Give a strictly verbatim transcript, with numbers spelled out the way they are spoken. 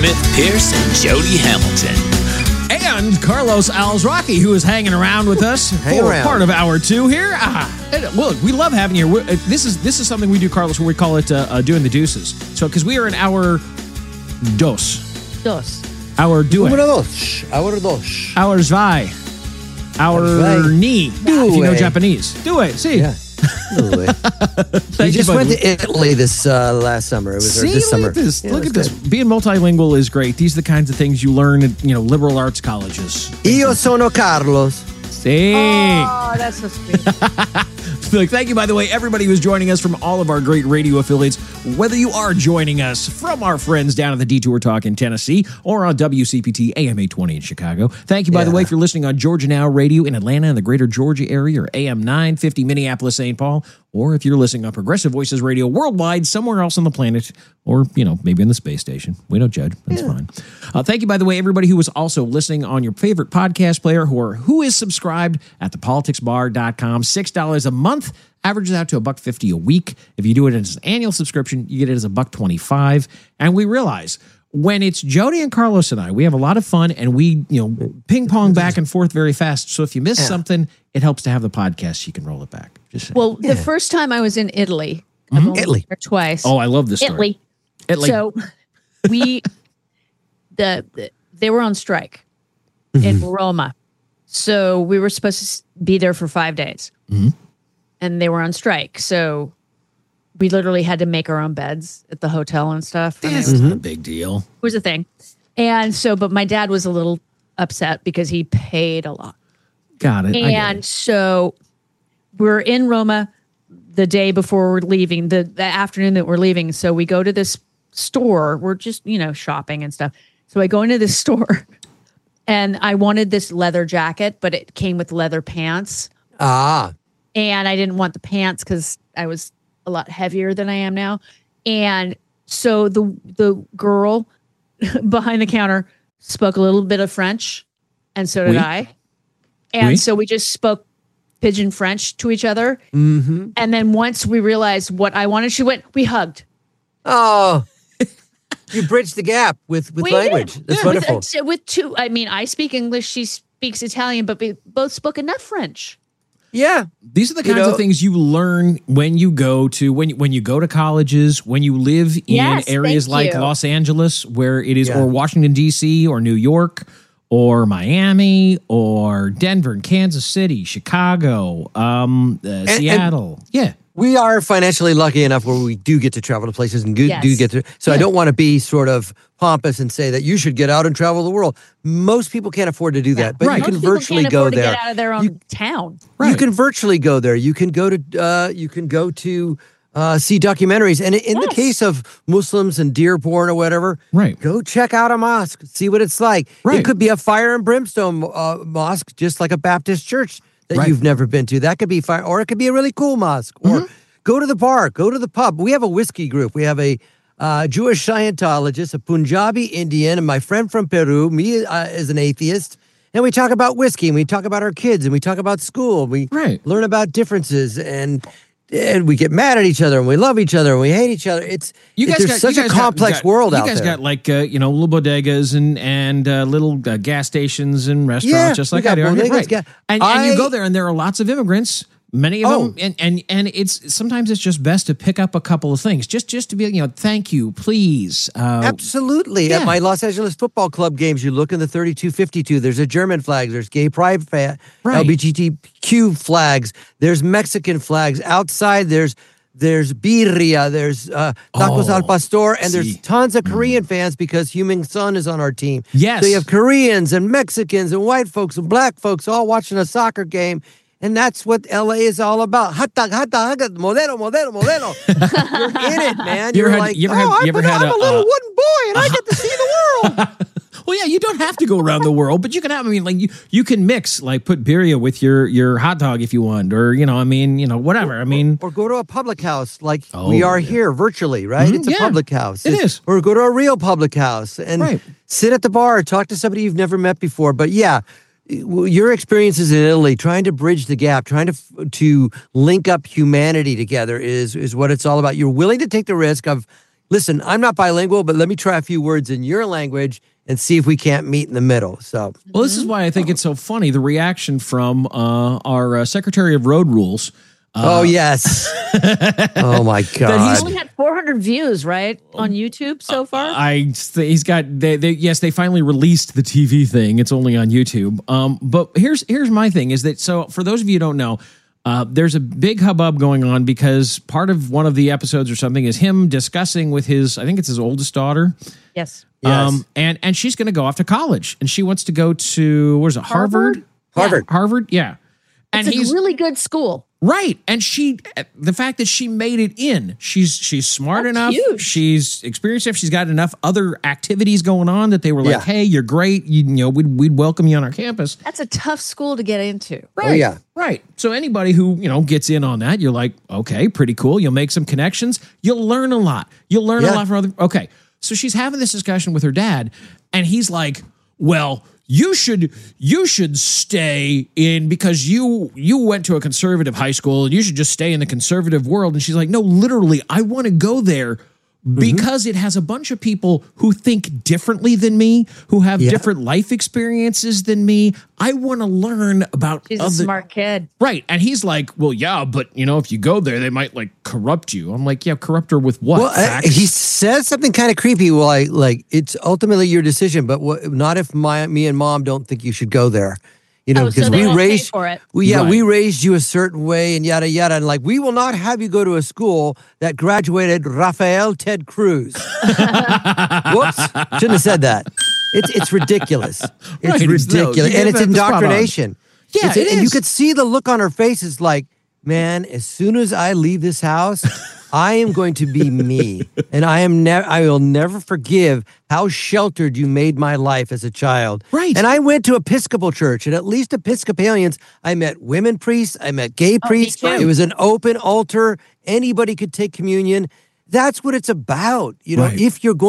Smith Pierce and Jody Hamilton. And Carlos Alzraki, who is hanging around with us Hang for around. part of hour two here. Ah, and, look, we love having you. We're- uh, This is this is something we do, Carlos, where we call it uh, uh, doing the deuces. So, because we are in hour dos, Dos. hour due, Número dos. Hour dos. hour zwei, hour Hour zwei. ni. If you know Due. Japanese, do it. See, Yeah. we Thank just you, went buddy. to Italy this uh, last summer. It was or See, this summer. look at this. Yeah, look it at was this. Being multilingual is great. These are the kinds of things you learn at, you know, liberal arts colleges. good. Io sono Carlos. See. Oh, that's so sweet. Look, thank you, by the way, everybody who's joining us from all of our great radio affiliates, whether you are joining us from our friends down at the Detour Talk in Tennessee or on W C P T A M eight twenty in Chicago. Thank you, by the Yeah. way, if you're listening on Georgia Now Radio in Atlanta and the greater Georgia area, or A M nine fifty Minneapolis, Saint Paul, or if you're listening on Progressive Voices Radio worldwide, somewhere else on the planet, or, you know, maybe in the space station. We don't judge. That's fine. Uh, thank you, by the way, everybody who is also listening on your favorite podcast player who, are, who is subscribed at the politics bar dot com. six dollars a month. Averages out to a buck fifty a week. If you do it as an annual subscription, you get it as a buck twenty-five. And we realize when it's Jody and Carlos and I, we have a lot of fun and we, you know, ping pong back and forth very fast. So if you miss Yeah. something, it helps to have the podcast. You can roll it back. Just saying. Well, the first time I was in Italy, I've only Italy. been there twice. Oh, I love this story. Italy. Italy. So we, the, the they were on strike in Roma, so we were supposed to s- be there for five days, and they were on strike. So we literally had to make our own beds at the hotel and stuff. I mean, That's it was, not a big deal. it was a thing, and so, but my dad was a little upset because he paid a lot. Got it. I get And it. so we're in Roma the day before we're leaving, the, the afternoon that we're leaving. So we go to this store. We're just, you know, shopping and stuff. So I go into this store and I wanted this leather jacket, but it came with leather pants. Ah. And I didn't want the pants because I was a lot heavier than I am now. And so the the girl behind the counter spoke a little bit of French, and so did Oui. I. And Oui. so we just spoke pigeon French to each other. Mm-hmm. And then once we realized what I wanted, she went, we hugged. Oh. You bridged the gap with, with We language. did. That's Yeah. wonderful. With, uh, with two, I mean, I speak English, she speaks Italian, but we both spoke enough French. Yeah. These are the You kinds know- of things you learn when you go to when you, when you go to colleges, when you live in Yes, areas thank like you. Los Angeles, where it is, Yeah. or Washington D C, or New York, or Miami, or Denver, and Kansas City, Chicago, um, uh, and- Seattle. yeah, We are financially lucky enough where we do get to travel to places and go, Yes. do get to. So I Yeah. don't want to be sort of pompous and say that you should get out and travel the world. Most people can't afford to do that, but Right. you Most can people virtually can't go afford there. to get out of their own You- town. right. You can virtually go there. You can go to uh, you can go to uh, see documentaries. And in the Yes. case of Muslims and Dearborn or whatever, Right. go check out a mosque, see what it's like. Right. It could be a fire and brimstone uh, mosque, just like a Baptist church that Right. you've never been to. That could be fire, or it could be a really cool mosque. Or Mm-hmm. go to the bar, go to the pub. We have a whiskey group. We have a uh, Jewish Scientologist, a Punjabi Indian, and my friend from Peru, me uh, as an atheist. And we talk about whiskey, and we talk about our kids, and we talk about school. We Right. learn about differences, and and we get mad at each other, and we love each other, and we hate each other. It's You guys there's got, such you a guys got- complex got- world you out guys there. got like uh, you know little bodegas and and uh, little uh, gas stations and restaurants, Yeah, just we like got I do. bodegas, Right. ga- And, and you I- go there, and there are lots of immigrants. Many of Oh. them, and, and and it's sometimes it's just best to pick up a couple of things, just just to be, you know, thank you, please. Uh, Absolutely. yeah. At my Los Angeles football club games, you look in the thirty-two fifty-two, there's a German flag, there's gay pride fa- Right. L G B T Q flags, there's Mexican flags. Outside, there's there's birria, there's uh, tacos Oh, al pastor, and see. there's tons of Korean fans because Heung-min Son is on our team. Yes. So you have Koreans and Mexicans and white folks and black folks all watching a soccer game. And that's what L A is all about. Hot dog, hot dog, hot dog, modelo, modelo, modelo. You're in it, man. You ever You're had- like, you ever oh, had- I'm, you ever I'm had a a, little uh, wooden boy, and I get to see the world. Well, yeah, you don't have to go around the world, but you can have. I mean, like you, you can mix, like put birria with your your hot dog if you want, or you know, I mean, you know, whatever. I mean, Or go to a public house like Oh, we are yeah. here virtually, right? Mhm, It's a yeah, public house. it It's- is. Or go to a real public house and Right. sit at the bar, talk to somebody you've never met before. But yeah, your experiences in Italy, trying to bridge the gap, trying to to link up humanity together is is what it's all about. You're willing to take the risk of listen, I'm not bilingual, but let me try a few words in your language and see if we can't meet in the middle. So, Well, this is why I think it's so funny, the reaction from uh, our uh, Secretary of Road Rules. Uh, oh, yes. Oh, my God. He's only had four hundred views, right, on YouTube so far? I he's got they, they yes they finally released the T V thing. It's only on YouTube. Um, but here's here's my thing is that so for those of you who don't know, uh, there's a big hubbub going on because part of one of the episodes or something is him discussing with his I think it's his oldest daughter. Yes. Um, Yes. and and she's going to go off to college and she wants to go to what is it Harvard? Harvard. Harvard, yeah. And It's he's a really good school. right, and she, the fact that she made it in, she's she's smart That's enough, huge. she's experienced enough, she's got enough other activities going on that they were like, Yeah. hey, you're great, you, you know, we'd we'd welcome you on our campus. That's a tough school to get into. Right, yeah. right. So anybody who you know gets in on that, you're like, okay, pretty cool. You'll make some connections. You'll learn a lot. You'll learn a Yeah. lot from other. Okay, so she's having this discussion with her dad, and he's like, well. You should you should stay in because you you went to a conservative high school and you should just stay in the conservative world. And she's like, no, literally, I want to go there because it has a bunch of people who think differently than me, who have Yeah. different life experiences than me. I want to learn about She's a other smart kid. right. And he's like, well, yeah, but you know, if you go there, they might like corrupt you. I'm like, yeah, corrupt her with what? Well, uh, Facts? he says something kind of creepy. Well, I like it's ultimately your decision, but what, not if my me and mom don't think you should go there. You know, Oh, so because they we won't pay raised for it. we yeah Right. we raised you a certain way and yada yada, and like we will not have you go to a school that graduated Rafael Ted Cruz. Whoops, shouldn't have said that. It's it's ridiculous. It's Right, it's- no, ridiculous, you and gave it's that the spot on. indoctrination. Yeah, It's- it and you is. could see the look on her face is like, man, as soon as I leave this house, I am going to be me, and I am never. I will never forgive how sheltered you made my life as a child. Right. And I went to Episcopal church, and at least Episcopalians, I met women priests, I met gay me priests. too. It was an open altar. Anybody could take communion. That's what it's about. You know, Right. if you're going